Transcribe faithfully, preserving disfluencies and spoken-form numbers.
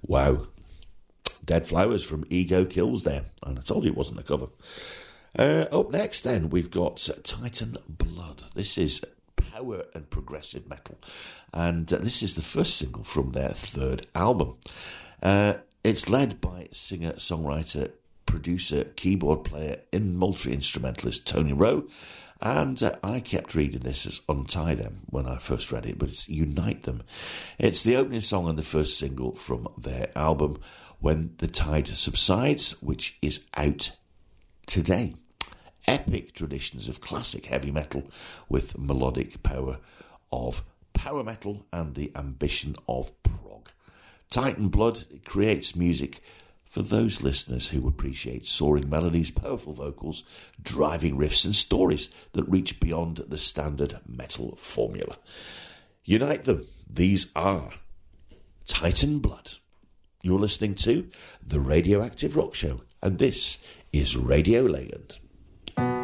Wow. Dead Flowers from Ego Kills there. And I told you it wasn't a cover. Uh, up next then, we've got Titan Blood. This is power and progressive metal. And uh, this is the first single from their third album. Uh, it's led by singer, songwriter, producer, keyboard player, and multi-instrumentalist Tony Rowe. And uh, I kept reading this as Untie Them when I first read it, but it's Unite Them. It's the opening song and the first single from their album, When the Tide Subsides, which is out today. Epic traditions of classic heavy metal with melodic power of power metal and the ambition of prog. Titan Blood creates music for those listeners who appreciate soaring melodies, powerful vocals, driving riffs and stories that reach beyond the standard metal formula. Unite them. These are Titan Blood. You're listening to The Radioactive Rock Show, and this is Radio Leyland.